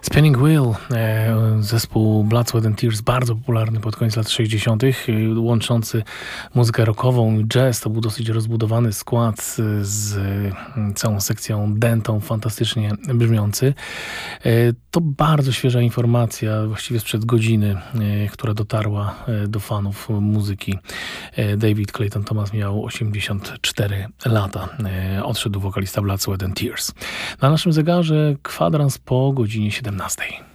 Spinning Wheel, zespół Blood, Sweat and Tears, bardzo popularny pod koniec lat 60., łączący muzykę rockową i jazz. To był dosyć rozbudowany skład z całą sekcją dentą, fantastycznie brzmiący. To bardzo świeża informacja, właściwie sprzed godziny, która dotarła do fanów muzyki. David Clayton Thomas miał 84 lata. Odszedł wokalista Blood, Sweat and Tears. Na naszym zegarze kwadrans po godzinie 17.